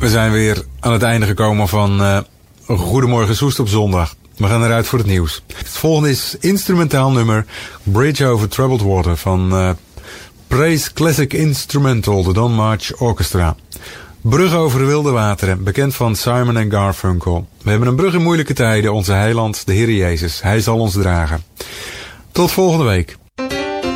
We zijn weer aan het einde gekomen van Goedemorgen Soest op zondag. We gaan eruit voor het nieuws. Het volgende is instrumentaal nummer Bridge Over Troubled Water van Praise Classic Instrumental, de Don March Orchestra. Brug over de wilde wateren, bekend van Simon en Garfunkel. We hebben een brug in moeilijke tijden, onze heiland, de Heer Jezus. Hij zal ons dragen. Tot volgende week.